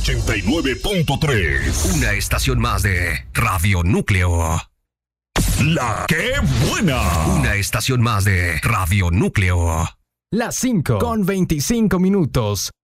89.3. Una estación más de Radio Núcleo. La que buena. Una estación más de Radio Núcleo. Las 5 con 25 minutos.